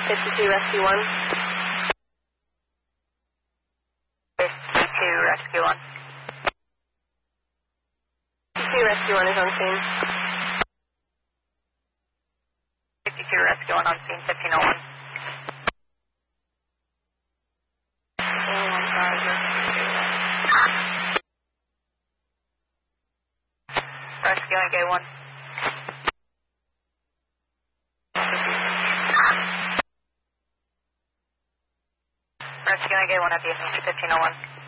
52 Rescue 1. 52 Rescue 1. 52 Rescue 1 is on scene. 52 Rescue 1 on scene, 1501. Rescuing K1. Rescuing K1 at the 1501.